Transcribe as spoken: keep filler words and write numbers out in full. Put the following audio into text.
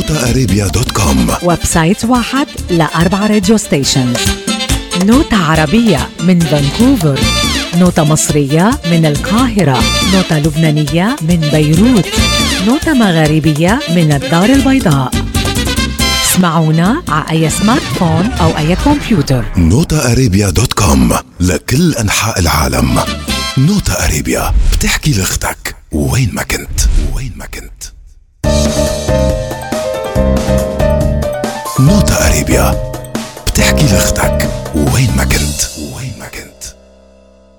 نوتا أرابيا دوت كوم. ويب سايت واحد لأربع راديو ستيشنز. نوتة عربية من فانكوفر، نوتة مصرية من القاهرة، نوتة لبنانية من بيروت، نوتة مغاربية من الدار البيضاء. اسمعونا على أي سمارت فون أو أي كمبيوتر. نوتا أرابيا دوت كوم لكل أنحاء العالم. نوتا أرابيا بتحكي لأختك وين ما كنت وين ما كنت. نوتا أرابيا بتحكي لأختك وين ما كنت.